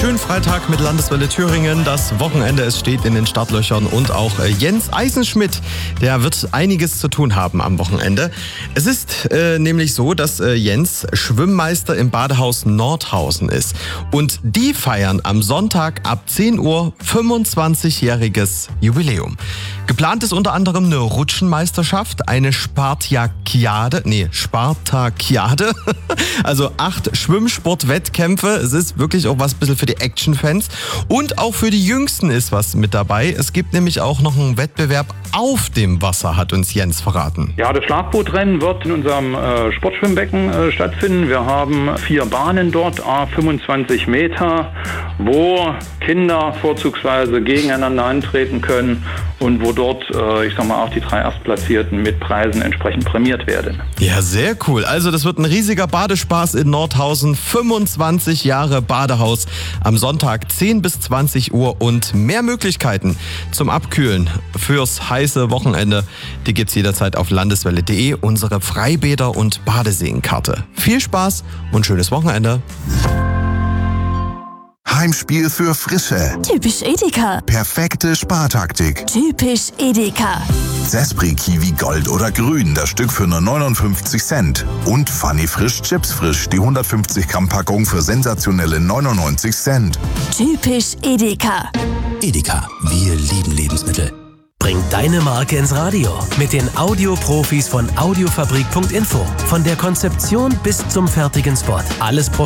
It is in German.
schönen Freitag mit Landeswelle Thüringen. Das Wochenende, es steht in den Startlöchern und auch Jens Eisenschmidt, der wird einiges zu tun haben am Wochenende. Es ist nämlich so, dass Jens Schwimmmeister im Badehaus Nordhausen ist. Und die feiern am Sonntag ab 10 Uhr 25-jähriges Jubiläum. Geplant ist unter anderem eine Rutschenmeisterschaft, eine Spartakiade, also 8 Schwimmsportwettkämpfe. Es ist wirklich auch was ein bisschen für die Action-Fans. Und auch für die Jüngsten ist was mit dabei. Es gibt nämlich auch noch einen Wettbewerb auf dem Wasser, hat uns Jens verraten. Ja, das Schlagbootrennen wird in unserem Sportschwimmbecken stattfinden. Wir haben 4 Bahnen dort, 25 Meter, wo Kinder vorzugsweise gegeneinander antreten können und wo dort, auch die 3 Erstplatzierten mit Preisen entsprechend prämiert werden. Ja, sehr cool. Also das wird ein riesiger Badespaß in Nordhausen. 25 Jahre Badehaus am Sonntag 10 bis 20 Uhr und mehr Möglichkeiten zum Abkühlen fürs heiße Wochenende. Die gibt's jederzeit auf landeswelle.de, unsere Freibäder- und Badeseenkarte. Viel Spaß und schönes Wochenende. Heimspiel für Frische. Typisch Edeka. Perfekte Spartaktik. Typisch Edeka. Zespri Kiwi Gold oder Grün, das Stück für nur 59 Cent. Und Funny Frisch Chips Frisch, die 150 Gramm Packung für sensationelle 99 Cent. Typisch Edeka. Edeka, wir lieben Lebensmittel. Bring deine Marke ins Radio mit den Audioprofis von Audiofabrik.info. Von der Konzeption bis zum fertigen Spot. Alles